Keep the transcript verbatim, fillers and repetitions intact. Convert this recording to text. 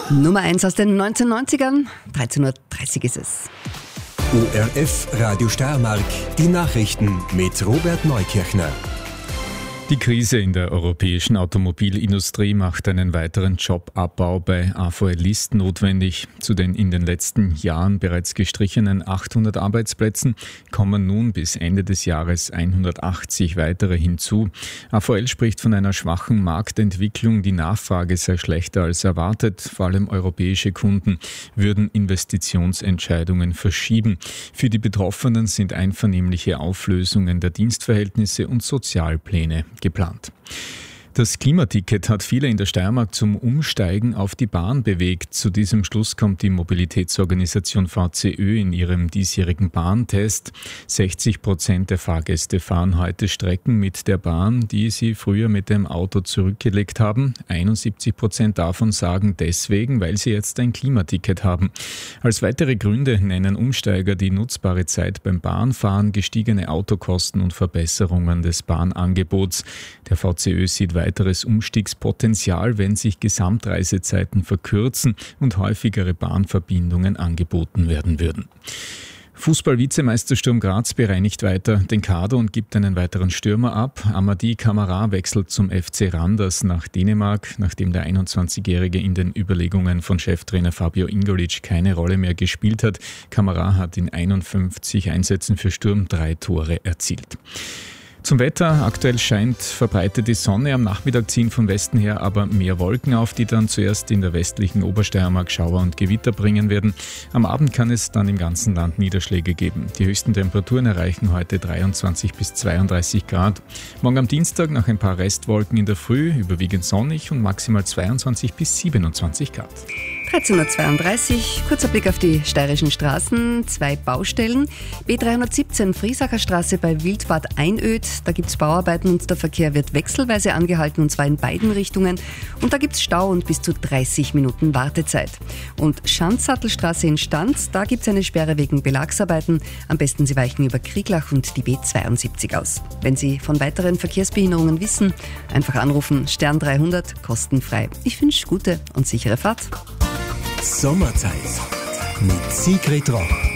Nummer eins aus den neunzehnhundertneunzigern, dreizehn Uhr dreißig ist es. O R F Radio Steiermark, die Nachrichten mit Robert Neukirchner. Die Krise in der europäischen Automobilindustrie macht einen weiteren Jobabbau bei A V L List notwendig. Zu den in den letzten Jahren bereits gestrichenen achthundert Arbeitsplätzen kommen nun bis Ende des Jahres hundertachtzig weitere hinzu. A V L spricht von einer schwachen Marktentwicklung. Die Nachfrage sei schlechter als erwartet. Vor allem europäische Kunden würden Investitionsentscheidungen verschieben. Für die Betroffenen sind einvernehmliche Auflösungen der Dienstverhältnisse und Sozialpläne geplant. Das Klimaticket hat viele in der Steiermark zum Umsteigen auf die Bahn bewegt. Zu diesem Schluss kommt die Mobilitätsorganisation V C Ö in ihrem diesjährigen Bahntest. sechzig Prozent der Fahrgäste fahren heute Strecken mit der Bahn, die sie früher mit dem Auto zurückgelegt haben. einundsiebzig Prozent davon sagen deswegen, weil sie jetzt ein Klimaticket haben. Als weitere Gründe nennen Umsteiger die nutzbare Zeit beim Bahnfahren, gestiegene Autokosten und Verbesserungen des Bahnangebots. Der V C Ö sieht weiteres Umstiegspotenzial, wenn sich Gesamtreisezeiten verkürzen und häufigere Bahnverbindungen angeboten werden würden. Fußball-Vizemeister Sturm Graz bereinigt weiter den Kader und gibt einen weiteren Stürmer ab. Amadi Camara wechselt zum F C Randers nach Dänemark, nachdem der einundzwanzigjährige in den Überlegungen von Cheftrainer Fabio Ingolic keine Rolle mehr gespielt hat. Camara hat in einundfünfzig Einsätzen für Sturm drei Tore erzielt. Zum Wetter. Aktuell scheint verbreitet die Sonne. Am Nachmittag ziehen vom Westen her aber mehr Wolken auf, die dann zuerst in der westlichen Obersteiermark Schauer und Gewitter bringen werden. Am Abend kann es dann im ganzen Land Niederschläge geben. Die höchsten Temperaturen erreichen heute dreiundzwanzig bis zweiunddreißig Grad. Morgen am Dienstag nach ein paar Restwolken in der Früh, überwiegend sonnig und maximal zweiundzwanzig bis siebenundzwanzig Grad. dreizehn Uhr zweiunddreißig, kurzer Blick auf die steirischen Straßen, zwei Baustellen. B dreihundertsiebzehn Friesacher Straße bei Wildbad Einöd, da gibt es Bauarbeiten und der Verkehr wird wechselweise angehalten und zwar in beiden Richtungen. Und da gibt es Stau und bis zu dreißig Minuten Wartezeit. Und Schanzsattelstraße in Stanz, da gibt es eine Sperre wegen Belagsarbeiten. Am besten Sie weichen über Krieglach und die B zweiundsiebzig aus. Wenn Sie von weiteren Verkehrsbehinderungen wissen, einfach anrufen, Stern dreihundert, kostenfrei. Ich wünsche gute und sichere Fahrt. Sommerzeit mit Sigrid Roch.